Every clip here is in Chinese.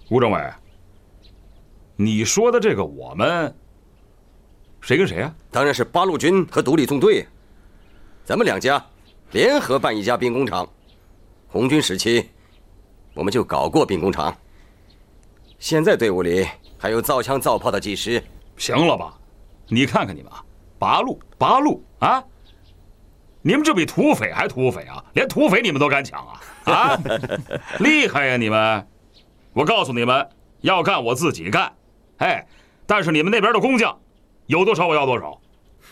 吴政委，你说的这个我们，谁跟谁啊？ 当然是八路军和独立纵队，咱们两家联合办一家兵工厂。红军时期，我们就搞过兵工厂。现在队伍里还有造枪造炮的技师。 行了吧？你看看你们啊，八路啊！你们这比土匪还土匪啊！连土匪你们都敢抢啊！啊，厉害呀你们！我告诉你们，要干我自己干，哎，但是你们那边的工匠，有多少我要多少。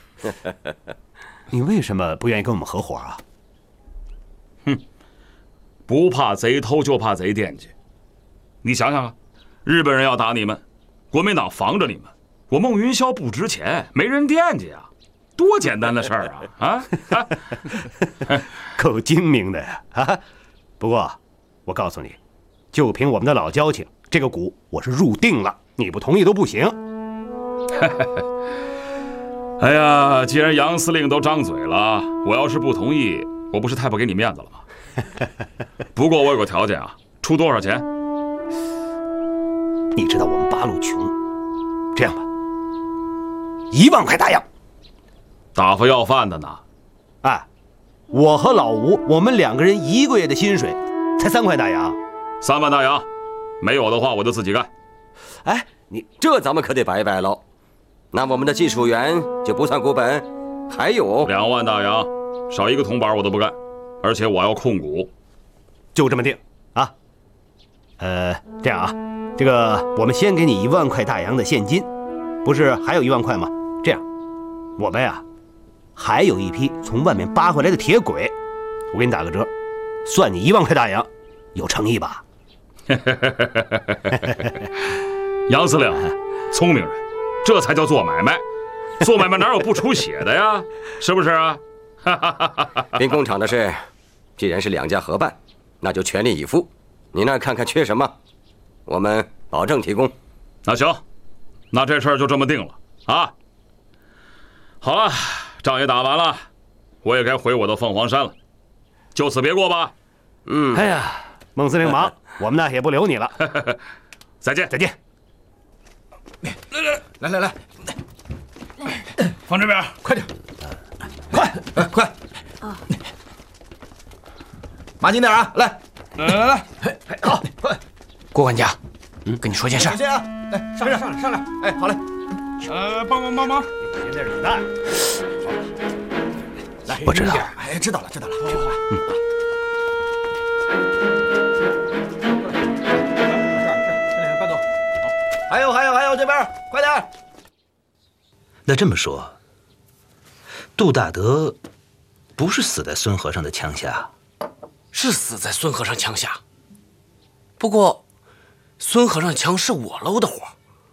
你为什么不愿意跟我们合伙啊？ 哼，不怕贼偷，就怕贼惦记。你想想啊，日本人要打你们，国民党防着你们，我孟云霄不值钱，没人惦记啊，多简单的事儿啊！啊， 够精明的呀！啊，不过我告诉你，就凭我们的老交情，这个股我是入定了，你不同意都不行。 哎呀，既然杨司令都张嘴了，我要是不同意，我不是太不给你面子了吗？不过我有个条件啊，出多少钱？ 你知道我们八路穷，这样吧，1万块大洋。 打发要饭的呢？ 哎，我和老吴，我们2个人1个月的薪水才3块大洋。 3万大洋，没有的话我就自己干。 哎，你这咱们可得拜拜喽。那我们的技术员就不算股本，还有 2万大洋，少一个铜板我都不干，而且我要控股。 就这么定啊。这样啊，这个我们先给你1万块大洋的现金，不是还有1万块吗？这样，我们呀还有一批从外面扒回来的铁轨，我给你打个折，算你1万块大洋，有诚意吧？ 杨司令，聪明人，这才叫做买卖。做买卖哪有不出血的呀？是不是啊？ 兵工厂的事，既然是2家合办，那就全力以赴。你那看看缺什么，我们保证提供。 那行，那这事儿就这么定了啊。好了，仗也打完了，我也该回我的凤凰山了，就此别过吧。 哎呀，孟司令忙，我们呢也不留你了。 再见， 再见。 来， 放这边， 快点，快！麻紧点啊！来，好，快！ 郭管家，跟你说件事。 先啊，来上来！哎，好嘞。 帮忙！ 现在是蛋。 来， 我知道。 哎，知道了。搬走。还有，这边快点。 那这么说，杜大德不是死在孙和尚的枪下？ 是死在孙和尚枪下，不过孙和尚的枪是我搂的活。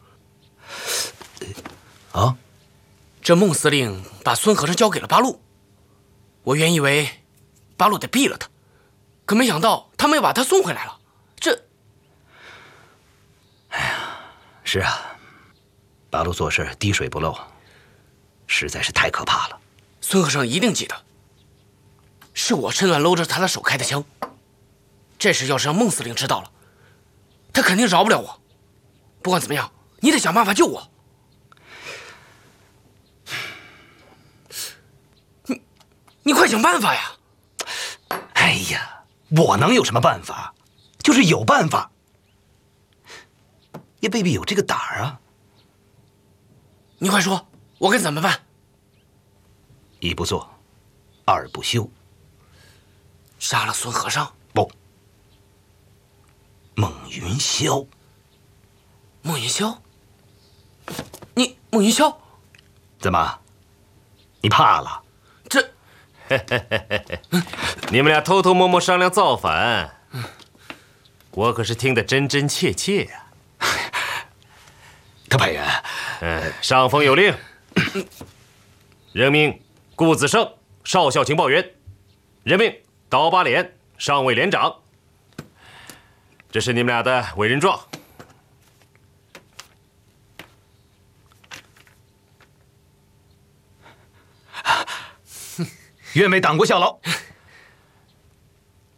啊？ 这孟司令把孙和尚交给了八路，我原以为八路得毙了他，可没想到他们又把他送回来了。这…… 哎呀，是啊，八路做事滴水不漏，实在是太可怕了。 孙和尚一定记得，是我趁乱搂着他的手开的枪。这事要是让孟司令知道了，他肯定饶不了我。不管怎么样，你得想办法救我。你快想办法呀！ 哎呀，我能有什么办法？就是有办法，也未必有这个胆儿啊。 你快说，我该怎么办 ？1不做，2不休。 杀了孙和尚？ 不，孟云霄。 孟云霄？孟云霄？ 怎么？你怕了？ 这…… 你们俩偷偷摸摸商量造反，我可是听得真真切切呀。 特派员， 上峰有令，任命顾子胜少校情报员，任命刀疤脸上尉连长。这是你们俩的委任状。 愿为党国效劳。